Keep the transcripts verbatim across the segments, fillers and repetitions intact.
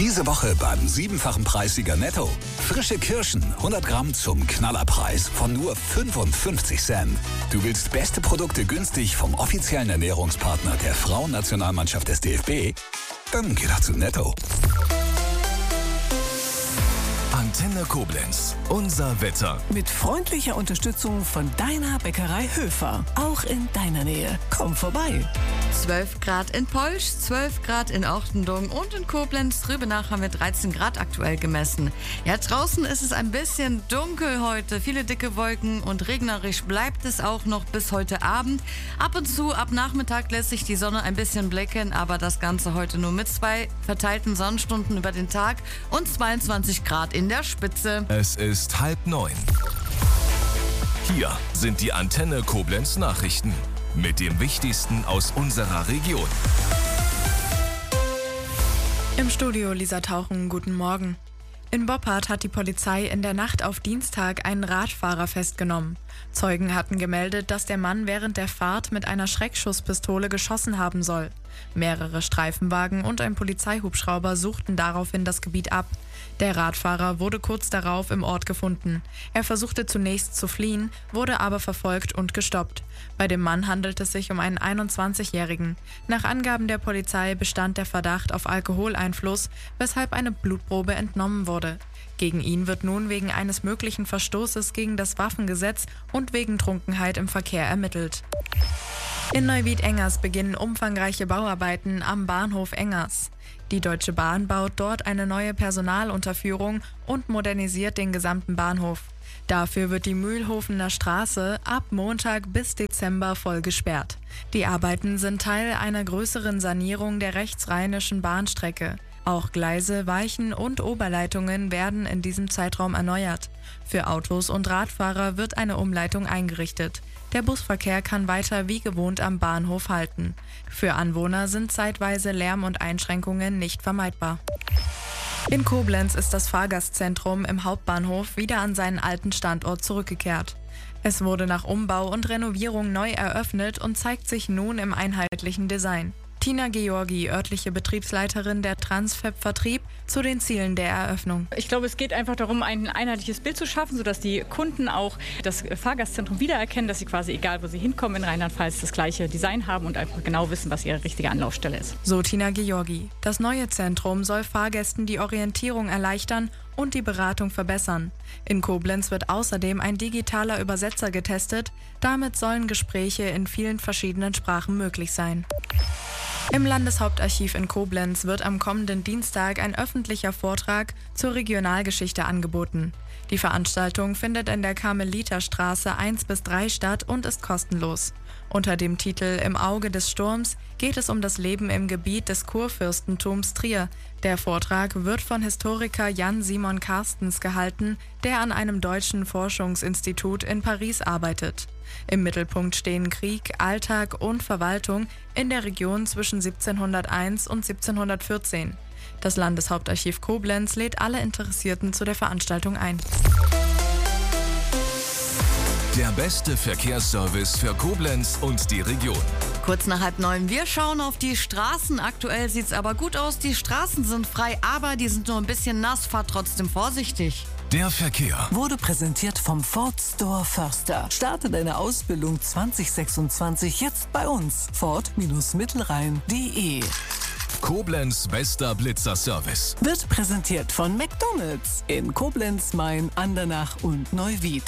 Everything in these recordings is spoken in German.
Diese Woche beim siebenfachen Preissieger Netto. Frische Kirschen, hundert Gramm zum Knallerpreis von nur fünfundfünfzig Cent. Du willst beste Produkte günstig vom offiziellen Ernährungspartner der Frauennationalmannschaft des D F B? Dann geh doch zu Netto. Antenne Koblenz. Unser Wetter. Mit freundlicher Unterstützung von deiner Bäckerei Höfer. Auch in deiner Nähe. Komm vorbei. zwölf Grad in Polsch, zwölf Grad in Ortendung und in Koblenz. Rübenach haben wir dreizehn Grad aktuell gemessen. Ja, draußen ist es ein bisschen dunkel heute. Viele dicke Wolken und regnerisch bleibt es auch noch bis heute Abend. Ab und zu, ab Nachmittag lässt sich die Sonne ein bisschen blicken, aber das Ganze heute nur mit zwei verteilten Sonnenstunden über den Tag und zweiundzwanzig Grad in der Spitze. Es ist halb neun. Hier sind die Antenne Koblenz Nachrichten mit dem Wichtigsten aus unserer Region. Im Studio Lisa Tauchen, guten Morgen. In Boppard hat die Polizei in der Nacht auf Dienstag einen Radfahrer festgenommen. Zeugen hatten gemeldet, dass der Mann während der Fahrt mit einer Schreckschusspistole geschossen haben soll. Mehrere Streifenwagen und ein Polizeihubschrauber suchten daraufhin das Gebiet ab. Der Radfahrer wurde kurz darauf im Ort gefunden. Er versuchte zunächst zu fliehen, wurde aber verfolgt und gestoppt. Bei dem Mann handelt es sich um einen einundzwanzigjährigen. Nach Angaben der Polizei bestand der Verdacht auf Alkoholeinfluss, weshalb eine Blutprobe entnommen wurde. Gegen ihn wird nun wegen eines möglichen Verstoßes gegen das Waffengesetz und wegen Trunkenheit im Verkehr ermittelt. In Neuwied-Engers beginnen umfangreiche Bauarbeiten am Bahnhof Engers. Die Deutsche Bahn baut dort eine neue Personalunterführung und modernisiert den gesamten Bahnhof. Dafür wird die Mühlhofener Straße ab Montag bis Dezember voll gesperrt. Die Arbeiten sind Teil einer größeren Sanierung der rechtsrheinischen Bahnstrecke. Auch Gleise, Weichen und Oberleitungen werden in diesem Zeitraum erneuert. Für Autos und Radfahrer wird eine Umleitung eingerichtet. Der Busverkehr kann weiter wie gewohnt am Bahnhof halten. Für Anwohner sind zeitweise Lärm und Einschränkungen nicht vermeidbar. In Koblenz ist das Fahrgastzentrum im Hauptbahnhof wieder an seinen alten Standort zurückgekehrt. Es wurde nach Umbau und Renovierung neu eröffnet und zeigt sich nun im einheitlichen Design. Tina Georgi, örtliche Betriebsleiterin der Transfab Vertrieb, zu den Zielen der Eröffnung. Ich glaube, es geht einfach darum, ein einheitliches Bild zu schaffen, sodass die Kunden auch das Fahrgastzentrum wiedererkennen, dass sie quasi, egal wo sie hinkommen in Rheinland-Pfalz, das gleiche Design haben und einfach genau wissen, was ihre richtige Anlaufstelle ist. So Tina Georgi. Das neue Zentrum soll Fahrgästen die Orientierung erleichtern und die Beratung verbessern. In Koblenz wird außerdem ein digitaler Übersetzer getestet. Damit sollen Gespräche in vielen verschiedenen Sprachen möglich sein. Im Landeshauptarchiv in Koblenz wird am kommenden Dienstag ein öffentlicher Vortrag zur Regionalgeschichte angeboten. Die Veranstaltung findet in der Karmeliterstraße eins bis drei statt und ist kostenlos. Unter dem Titel Im Auge des Sturms geht es um das Leben im Gebiet des Kurfürstentums Trier. Der Vortrag wird von Historiker Jan Simon Carstens gehalten, der an einem deutschen Forschungsinstitut in Paris arbeitet. Im Mittelpunkt stehen Krieg, Alltag und Verwaltung in der Region zwischen siebzehnhunderteins und siebzehnhundertvierzehn. Das Landeshauptarchiv Koblenz lädt alle Interessierten zu der Veranstaltung ein. Der beste Verkehrsservice für Koblenz und die Region. Kurz nach halb neun, wir schauen auf die Straßen. Aktuell sieht es aber gut aus, die Straßen sind frei, aber die sind nur ein bisschen nass, fahrt trotzdem vorsichtig. Der Verkehr Wurde präsentiert vom Ford Store Förster. Starte deine Ausbildung zwanzig sechsundzwanzig jetzt bei uns. Ford-Mittelrhein punkt de. Koblenz bester Blitzer-Service. Wird präsentiert von McDonald's in Koblenz, Main, Andernach und Neuwied.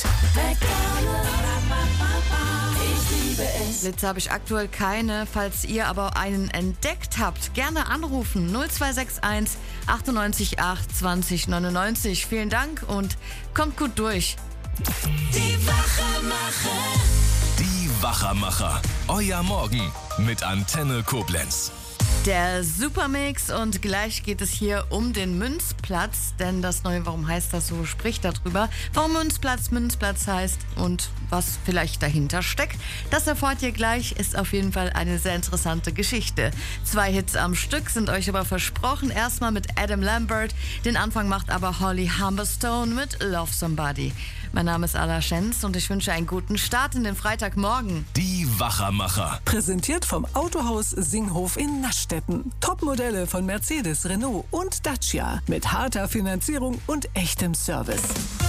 Blitze habe ich aktuell keine. Falls ihr aber einen entdeckt habt, gerne anrufen. null zwei sechs eins achtundneunzig acht zwanzig neunundneunzig. Vielen Dank und kommt gut durch. Die Wachermacher. Die Wachermacher. Euer Morgen mit Antenne Koblenz. Der Supermix und gleich geht es hier um den Münzplatz, denn das neue Warum heißt das so, spricht darüber, warum Münzplatz Münzplatz heißt und was vielleicht dahinter steckt. Das erfahrt ihr gleich, ist auf jeden Fall eine sehr interessante Geschichte. Zwei Hits am Stück sind euch aber versprochen, erstmal mit Adam Lambert, den Anfang macht aber Holly Humberstone mit Love Somebody. Mein Name ist Ala Schenz und ich wünsche einen guten Start in den Freitagmorgen. Die Wachermacher. Präsentiert vom Autohaus Singhof in Naschstetten. Topmodelle von Mercedes, Renault und Dacia mit harter Finanzierung und echtem Service.